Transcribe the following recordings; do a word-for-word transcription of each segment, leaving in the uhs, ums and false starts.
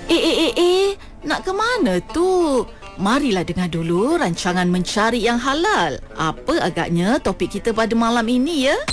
Eh, eh, eh, eh, nak ke mana tu? Marilah dengar dulu rancangan Mencari Yang Halal. Apa agaknya topik kita pada malam ini ya?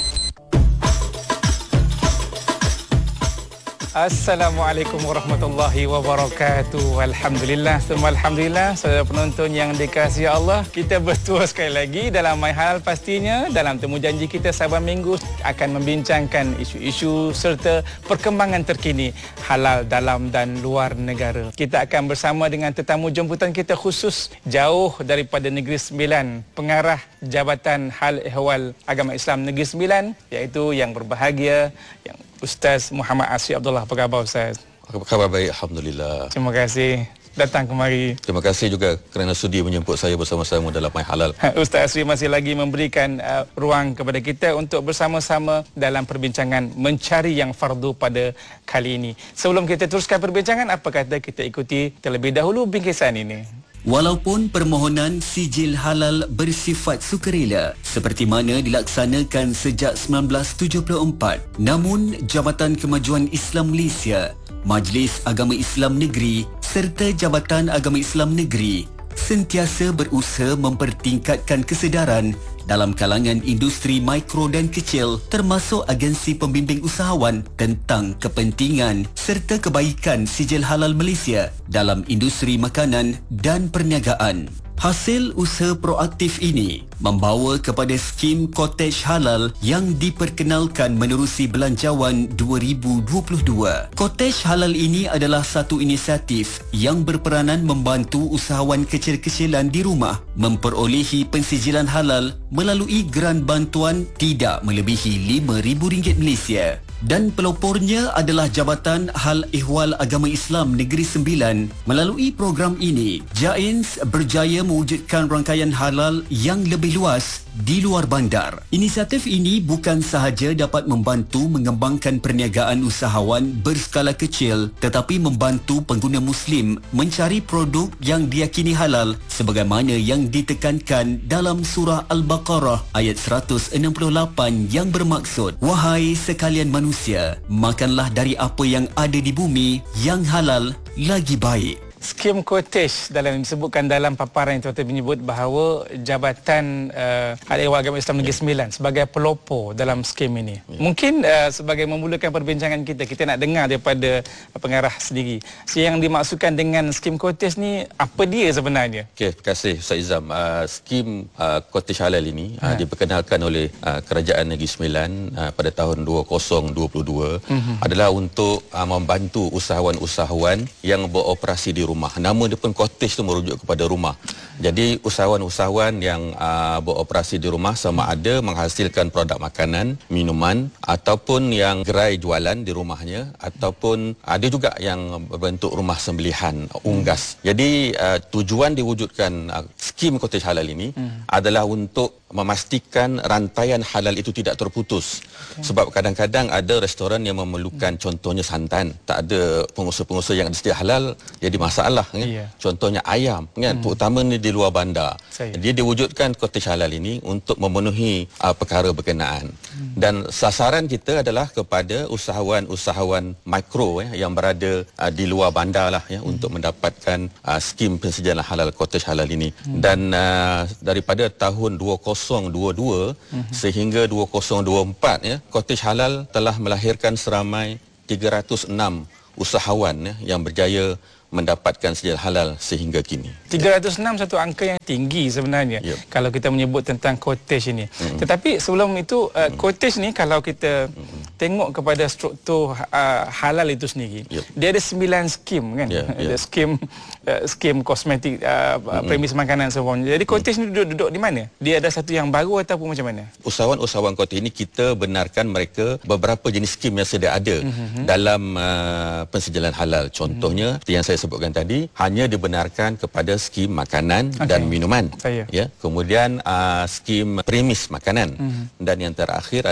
Assalamualaikum warahmatullahi wabarakatuh. Alhamdulillah, semua Alhamdulillah. Saudara penonton yang dikasihi Allah, kita bertua sekali lagi dalam My Halal pastinya. Dalam temu janji kita saban minggu akan membincangkan isu-isu serta perkembangan terkini halal dalam dan luar negara. Kita akan bersama dengan tetamu jemputan kita khusus jauh daripada Negeri Sembilan, pengarah Jabatan Hal Ehwal Agama Islam Negeri Sembilan, iaitu yang berbahagia, yang Ustaz Muhammad Asri Abdullah. Apa khabar Ustaz? Khabar baik, Alhamdulillah. Terima kasih datang kemari. Terima kasih juga kerana sudi menjemput saya bersama-sama dalam My Halal. Ustaz Asri masih lagi memberikan uh, ruang kepada kita untuk bersama-sama dalam perbincangan Mencari Yang Fardu pada kali ini. Sebelum kita teruskan perbincangan, apa kata kita ikuti terlebih dahulu bingkisan ini. Walaupun permohonan sijil halal bersifat sukarela seperti mana dilaksanakan sejak sembilan belas tujuh puluh empat, namun Jabatan Kemajuan Islam Malaysia, Majlis Agama Islam Negeri serta Jabatan Agama Islam Negeri sentiasa berusaha mempertingkatkan kesedaran dalam kalangan industri mikro dan kecil termasuk agensi pembimbing usahawan tentang kepentingan serta kebaikan sijil halal Malaysia dalam industri makanan dan perniagaan. Hasil usaha proaktif ini membawa kepada skim Cottage Halal yang diperkenalkan menerusi Belanjawan dua ribu dua puluh dua. Cottage Halal ini adalah satu inisiatif yang berperanan membantu usahawan kecil-kecilan di rumah memperolehi pensijilan halal melalui geran bantuan tidak melebihi lima ribu ringgit Malaysia. Dan pelopornya adalah Jabatan Hal Ehwal Agama Islam Negeri Sembilan. Melalui program ini, Jains berjaya mewujudkan rangkaian halal yang lebih luas di luar bandar. Inisiatif ini bukan sahaja dapat membantu mengembangkan perniagaan usahawan berskala kecil, tetapi membantu pengguna Muslim mencari produk yang diyakini halal sebagaimana yang ditekankan dalam surah Al-Baqarah ayat seratus enam puluh lapan yang bermaksud, "Wahai sekalian manusia, makanlah dari apa yang ada di bumi yang halal lagi baik." Skim Cottage dalam disebutkan dalam paparan yang tuan-tuan menyebut bahawa Jabatan uh, Hal Ehwal Agama Islam Negeri Sembilan sebagai pelopor dalam skim ini. Ya. Mungkin uh, sebagai memulakan perbincangan kita, kita nak dengar daripada pengarah sendiri. So, yang dimaksudkan dengan skim Cottage ni, apa dia sebenarnya? Okey, terima kasih Ustaz Izam. Uh, skim uh, Cottage Halal ini uh, ha. diperkenalkan oleh uh, Kerajaan Negeri Sembilan uh, pada tahun dua ribu dua puluh dua uh-huh. adalah untuk uh, membantu usahawan-usahawan yang beroperasi di rumah. rumah. Nama dia pun cottage tu merujuk kepada rumah. Jadi usahawan-usahawan yang uh, beroperasi di rumah sama ada menghasilkan produk makanan, minuman ataupun yang gerai jualan di rumahnya ataupun ada juga yang berbentuk rumah sembelihan, unggas. Jadi uh, tujuan diwujudkan uh, skim cottage halal ini hmm. adalah untuk memastikan rantaian halal itu tidak terputus. Okay. Sebab kadang-kadang ada restoran yang memerlukan hmm. contohnya santan, tak ada pengusaha-pengusaha yang sedia halal, jadi masalah kan. Yeah. Contohnya ayam kan, hmm. terutama ni di luar bandar. Saya. Dia diwujudkan cottage halal ini untuk memenuhi uh, perkara berkenaan. Hmm. Dan sasaran kita adalah kepada usahawan-usahawan mikro eh, yang berada uh, di luar bandar lah ya, hmm. untuk mendapatkan uh, skim pensijilan halal cottage halal ini. Hmm. Dan uh, daripada tahun dua ribu dua puluh dua uh-huh. sehingga dua ribu dua puluh empat ya, cottage halal telah melahirkan seramai tiga ratus enam usahawan ya, yang berjaya mendapatkan sijil halal sehingga kini. tiga ratus enam satu angka yang tinggi sebenarnya yep. kalau kita menyebut tentang cottage ini. Mm-hmm. Tetapi sebelum itu uh, cottage ni kalau kita mm-hmm. tengok kepada struktur uh, halal itu sendiri, yep. dia ada sembilan skim kan. Yeah, ada yeah. skim uh, skim kosmetik, uh, mm-hmm. premis makanan semuanya. Jadi cottage mm-hmm. ni duduk-duduk di mana? Dia ada satu yang baru ataupun macam mana? Usahawan-usahawan cottage ini kita benarkan mereka beberapa jenis skim yang sedia ada mm-hmm. dalam uh, pensijilan halal. Contohnya mm-hmm. yang saya sebutkan tadi hanya dibenarkan kepada skim makanan okay. dan minuman. Saya. Ya, kemudian uh, skim premis makanan mm-hmm. dan yang terakhir adalah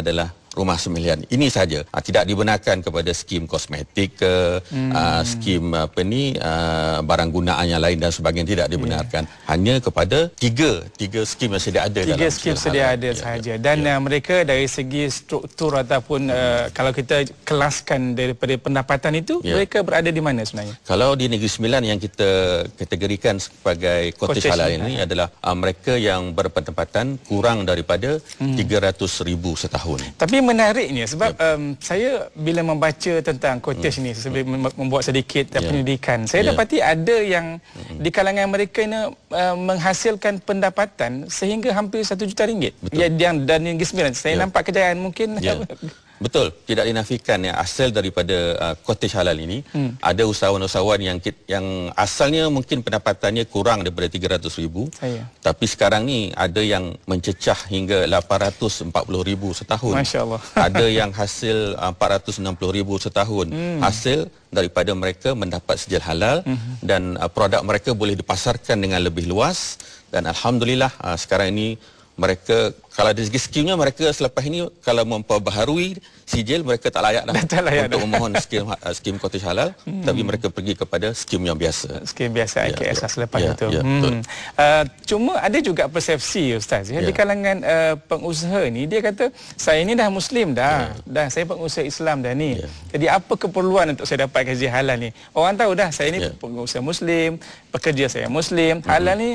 rumah semilian. Ini saja. Uh, tidak dibenarkan kepada skim kosmetik ke, hmm. uh, skim apa ni uh, barang gunaan yang lain dan sebagainya, tidak dibenarkan. Yeah. Hanya kepada tiga tiga skim yang sedia ada. Tiga dalam skim sedia ada ya, sahaja. Dan ya. uh, mereka dari segi struktur ataupun hmm. uh, kalau kita kelaskan daripada pendapatan itu, ya. mereka berada di mana sebenarnya? Kalau di Negeri Sembilan yang kita kategorikan sebagai cottage halal ini ha. adalah uh, mereka yang berpendapatan kurang daripada hmm. tiga ratus ribu setahun. Tapi menariknya sebab yep. um, saya bila membaca tentang cottage hmm. ni sebelum membuat sedikit yeah. penyelidikan, saya yeah. dapati ada yang hmm. di kalangan mereka ini uh, menghasilkan pendapatan sehingga hampir satu juta ringgit. Ya, yang dan Negeri Sembilan saya yeah. nampak kejayaan mungkin yeah. Betul, tidak dinafikan yang asal daripada uh, cottage halal ini hmm. ada usahawan-usahawan yang yang asalnya mungkin pendapatannya kurang daripada tiga ratus ribu, Saya. tapi sekarang ni ada yang mencecah hingga lapan ratus empat puluh ribu setahun. Masya-Allah. Ada yang hasil uh, empat ratus enam puluh ribu setahun. Hmm. Hasil daripada mereka mendapat sijil halal hmm. dan uh, produk mereka boleh dipasarkan dengan lebih luas, dan alhamdulillah uh, sekarang ini mereka kalau dari segi skimnya mereka selepas ini kalau memperbaharui sijil mereka tak layak dah tak layak untuk dah. memohon skim skim cottage halal, hmm. tapi mereka pergi kepada skim yang biasa. Skim biasa I K S ya, ya. selepas ya, itu. Ya, hmm. uh, cuma ada juga persepsi Ustaz ya, ya. di kalangan uh, pengusaha ni, dia kata saya ni dah Muslim dah, ya. dah saya pengusaha Islam dah ni. Ya. Jadi apa keperluan untuk saya dapat gaji halal ni? Orang tahu dah saya ni ya. pengusaha Muslim, pekerja saya Muslim, halal hmm. ni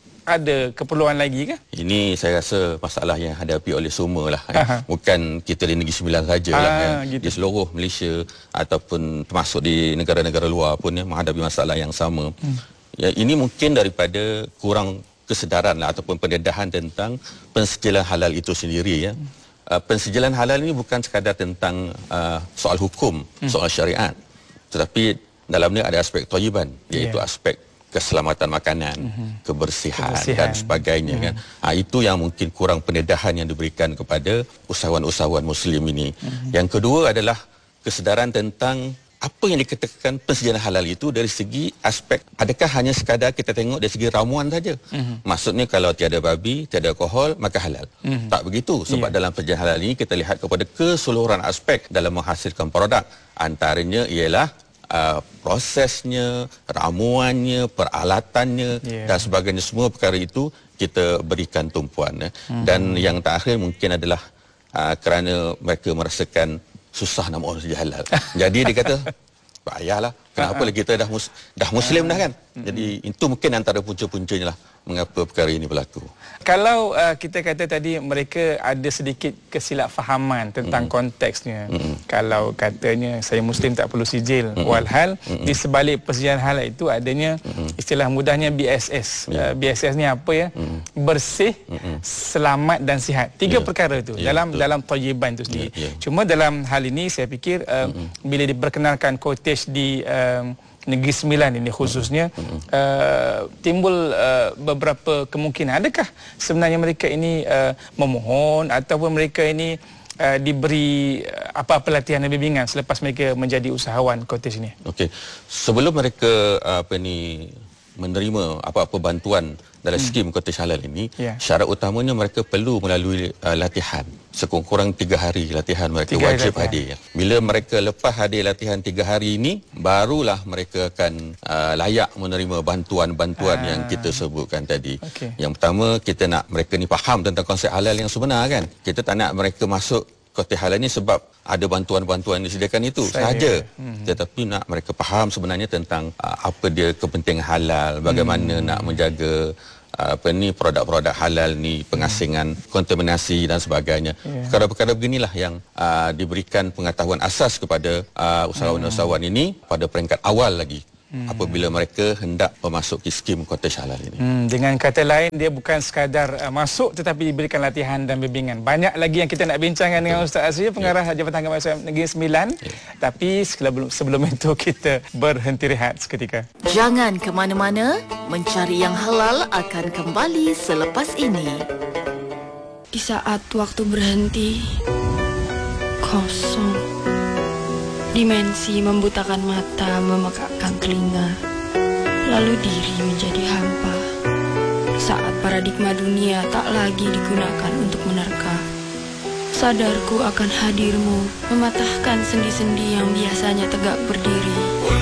ada keperluan lagi ke? Ini saya rasa masalah yang hadapi oleh semua lah. Eh. Bukan kita di Negeri Sembilan sajalah. Eh. Gitu. Di seluruh Malaysia ataupun termasuk di negara-negara luar pun ya, menghadapi masalah yang sama. Hmm. Ya, ini mungkin daripada kurang kesedaran lah, ataupun pendedahan tentang pensijilan halal itu sendiri. Ya. Hmm. Uh, pensijilan halal ini bukan sekadar tentang uh, soal hukum, hmm. soal syariat. Tetapi dalamnya ada aspek thayiban, iaitu yeah. aspek keselamatan makanan, mm-hmm. kebersihan, kebersihan dan sebagainya. Mm-hmm. kan. Ha, itu yang mungkin kurang pendedahan yang diberikan kepada usahawan-usahawan Muslim ini. Mm-hmm. Yang kedua adalah kesedaran tentang apa yang dikatakan pensijilan halal itu dari segi aspek, adakah hanya sekadar kita tengok dari segi ramuan saja. Mm-hmm. Maksudnya kalau tiada babi, tiada alkohol, maka halal. Mm-hmm. Tak begitu. Sebab yeah. dalam pensijilan halal ini kita lihat kepada keseluruhan aspek dalam menghasilkan produk. Antaranya ialah Uh, prosesnya, ramuannya, peralatannya yeah. dan sebagainya, semua perkara itu kita berikan tumpuan. Eh. Mm-hmm. Dan yang terakhir mungkin adalah uh, kerana mereka merasakan susah nak mahu sijil halal. Jadi dia kata, payahlah, kenapa lagi kita dah mus- dah Muslim dah kan. Mm-hmm. Jadi itu mungkin antara punca-puncanya lah mengapa perkara ini berlaku. Kalau uh, kita kata tadi mereka ada sedikit kesilapfahaman tentang mm. konteksnya. Mm. Kalau katanya saya Muslim tak perlu sijil, mm. walhal mm. di sebalik persijilan halal itu adanya mm. istilah mudahnya B S S. Yeah. Uh, B S S ni apa ya? Mm. Bersih, mm. selamat dan sihat. Tiga yeah. perkara itu yeah, dalam betul. dalam thayyiban itu sendiri. Yeah, yeah. Cuma dalam hal ini saya fikir uh, mm. bila diperkenalkan cottage di uh, Negeri Sembilan ini khususnya, mm-hmm. uh, timbul uh, beberapa kemungkinan. Adakah sebenarnya mereka ini uh, memohon ataupun mereka ini uh, diberi uh, apa-apa latihan dan bimbingan selepas mereka menjadi usahawan cottage ini? Okey. Sebelum mereka uh, apa ni menerima apa-apa bantuan dalam hmm. skim cottage halal ini, yeah. syarat utamanya mereka perlu melalui uh, latihan. Sekurang-kurang tiga hari latihan mereka tiga wajib hadir. Bila mereka lepas hadir latihan tiga hari ini, barulah mereka akan uh, layak menerima bantuan-bantuan ah. yang kita sebutkan tadi. Okay. Yang pertama, kita nak mereka ni faham tentang konsep halal yang sebenar kan. Kita tak nak mereka masuk cottage halal ni sebab ada bantuan-bantuan yang disediakan itu Saya, sahaja. Hmm. Tetapi nak mereka faham sebenarnya tentang uh, apa dia kepentingan halal, bagaimana hmm. nak menjaga uh, apa ni produk-produk halal ni, pengasingan, hmm. kontaminasi dan sebagainya. Yeah. Perkara-perkara beginilah yang uh, diberikan pengetahuan asas kepada uh, usahawan-usahawan hmm. ini pada peringkat awal lagi. Hmm. Apabila mereka hendak memasuki skim cottage halal ini. Hmm, dengan kata lain, dia bukan sekadar uh, masuk tetapi diberikan latihan dan bimbingan. Banyak lagi yang kita nak bincangkan dengan Ustaz Azri, pengarah yeah. Jabatan Agama Islam Negeri Sembilan. Yeah. Tapi sebelum, sebelum itu kita berhenti rehat seketika. Jangan ke mana-mana, mencari yang halal akan kembali selepas ini. Di saat waktu berhenti, kosong. Dimensi membutakan mata, memekakkan telinga, lalu diri menjadi hampa. Saat paradigma dunia tak lagi digunakan untuk menerka, sadarku akan hadirmu, mematahkan sendi-sendi yang biasanya tegak berdiri.